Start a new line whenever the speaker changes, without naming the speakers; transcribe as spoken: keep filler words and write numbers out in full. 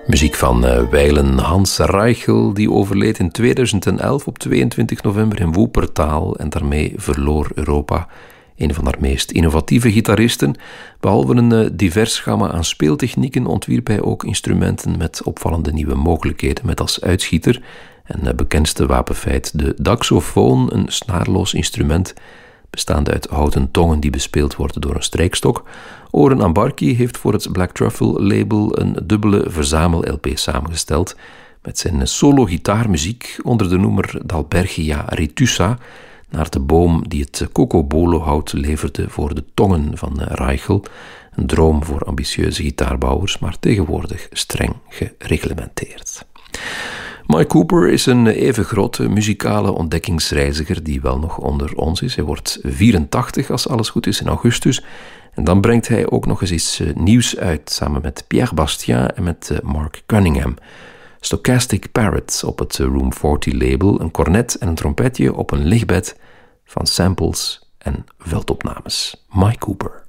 Muziek van uh, wijlen Hans Reichel, die overleed in tweeduizend elf op tweeëntwintig november in Wuppertal en daarmee verloor Europa een van haar meest innovatieve gitaristen. Behalve een uh, divers gamma aan speeltechnieken ontwierp hij ook instrumenten met opvallende nieuwe mogelijkheden, met als uitschieter en uh, bekendste wapenfeit de daxofoon, een snaarloos instrument bestaande uit houten tongen die bespeeld worden door een strijkstok. Oren Ambarchi heeft voor het Black Truffle label een dubbele verzamel-L P samengesteld met zijn solo-gitaarmuziek onder de noemer Dalbergia retusa, naar de boom die het cocobolo-hout leverde voor de tongen van Reichel. Een droom voor ambitieuze gitaarbouwers, maar tegenwoordig streng gereglementeerd. Mike Cooper is een even grote muzikale ontdekkingsreiziger die wel nog onder ons is. Hij wordt vierentachtig als alles goed is in augustus. En dan brengt hij ook nog eens iets nieuws uit, samen met Pierre Bastien en met Mark Cunningham. Stochastic Parrot op het Room veertig label, een cornet en een trompetje op een lichtbed van samples en veldopnames. Mike Cooper.